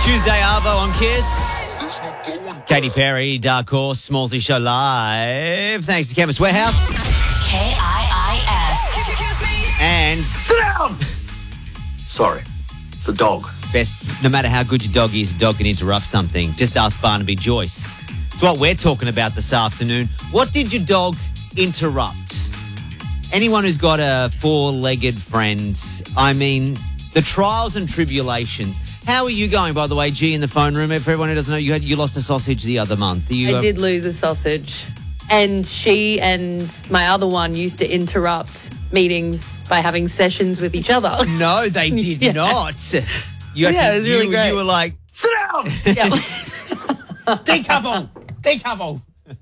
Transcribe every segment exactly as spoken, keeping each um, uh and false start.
Tuesday Arvo on Kiss. Katy Perry, Dark Horse, Smallsy Show live. Thanks to Chemist Warehouse. K I I S. And Sit down! Sorry, it's a dog. best, no matter how good your dog is, a dog can interrupt something. Just ask Barnaby Joyce. It's what we're talking about this afternoon. What did your dog interrupt? Anyone who's got a four-legged friend, I mean, the trials and tribulations. How are you going, by the way, G, in the phone room? For everyone who doesn't know, you had you lost a sausage the other month. Are you, I uh, did lose a sausage. And she and my other one used to interrupt meetings by having sessions with each other. No, they did Yeah. not. You had Yeah, to, it was really you, great. you were like, Sit down! Yeah. decouple, decouple.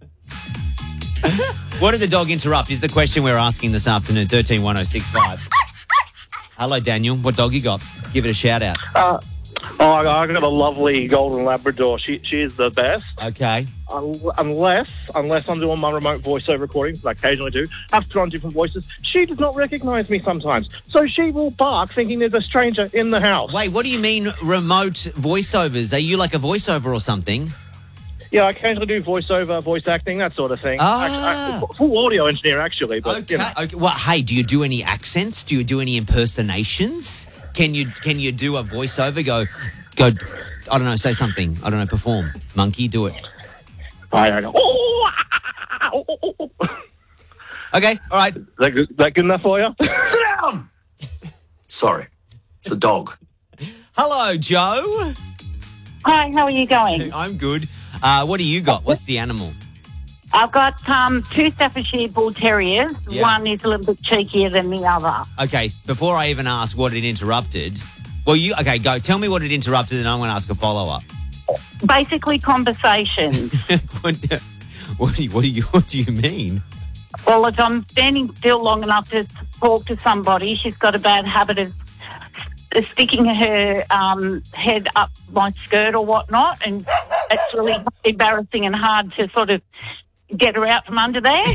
What did the dog interrupt is the question we're asking this afternoon, thirteen one oh six five. Hello, Daniel. What dog you got? Give it a shout out. Uh, oh, I I got a lovely golden Labrador. She she is the best. Okay. Un- Unless unless I'm doing my remote voiceover recordings, I occasionally do, have to throw on different voices. She does not recognise me sometimes, so she will bark thinking there's a stranger in the house. Wait, what do you mean remote voiceovers? Are you like a voiceover or something? Yeah, I occasionally do voiceover, voice acting, that sort of thing. Ah. Actually, I- full audio engineer, actually. But Okay. you know. Okay. Well, hey, do you do any accents? Do you do any impersonations? Can you can you do a voiceover? Go, go. I don't know. Say something. I don't know. Perform. Monkey, do it. I don't know. Oh, ah, oh, oh, oh, oh. Okay. All right. Is that good, is that good enough for you? Sit down! Sorry, it's a dog. Hello, Joe. Hi, how are you going? I'm good. Uh, what do you got? What's the animal? I've got um, two Staffordshire Bull Terriers. Yeah. One is a little bit cheekier than the other. Okay. Before I even ask what it interrupted, well, you okay? Go. Tell me what it interrupted, and I'm going to ask a follow up. Basically, conversations. what, what do you, what do you what do you mean? Well, if I'm standing still long enough to talk to somebody, she's got a bad habit of s- sticking her um, head up my skirt or whatnot, and it's really embarrassing and hard to sort of get her out from under there.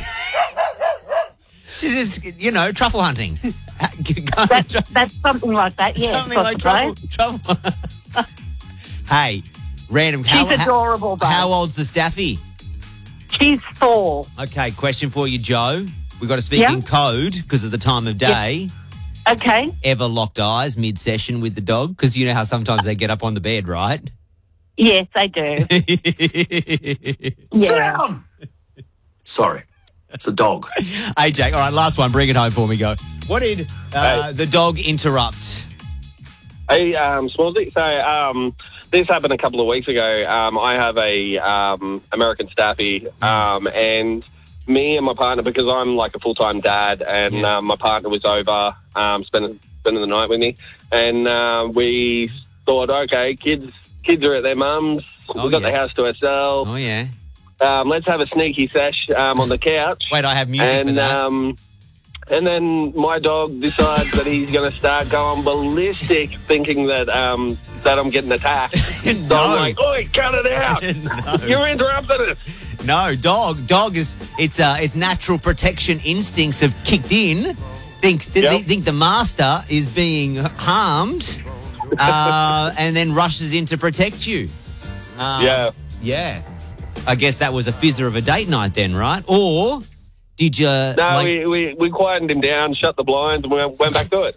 This is, you know, truffle hunting. That, that's something like that, yeah. Something like truffle. truffle. Hey, random. She's how, adorable, though. How old's the Staffy? She's four. Okay, question for you, Joe. We've got to speak Yeah. in code because of the time of day. Okay. Ever locked eyes mid-session with the dog? Because you know how sometimes they get up on the bed, right? Yes, I do. Sit Yeah. down! Sorry, it's a dog. Hey, Jake. All right, last one. Bring it home for me, go. What did uh, Hey. the dog interrupt? Hey, um, Smallsy. So, um, this happened a couple of weeks ago. Um, I have a um, American Staffy, um, and me and my partner, because I'm like a full-time dad, and Yeah. um, my partner was over um, spending spending the night with me, and uh, we thought, okay, kids kids are at their mums. Oh, We've got yeah. the house to ourselves. Oh, yeah. Um, let's have a sneaky sesh um, on the couch. Wait, I have music for and that. um, and then my dog decides that he's going to start going ballistic, thinking that um, that I'm getting attacked. So No. I'm like, "Oi, cut it out! No. You're interrupting us." No, dog. Dog is its uh, its natural protection instincts have kicked in. Thinks th- Yep. they think the master is being harmed, uh, and then rushes in to protect you. Um, Yeah. yeah. I guess that was a fizzer of a date night then, right? Or did you? No, like, we, we we quietened him down, shut the blinds, and we went back to it.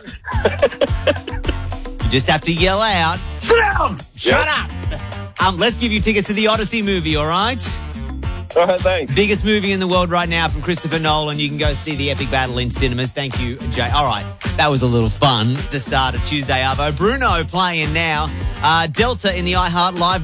you just have to yell out. Sit down! Shut up! Um, let's give you tickets to the Odyssey movie. All right. All right, thanks. Biggest movie in the world right now from Christopher Nolan. You can go see the epic battle in cinemas. Thank you, Jay. All right, that was a little fun to start a Tuesday Arvo. Bruno playing now. Uh, Delta in the iHeart Live.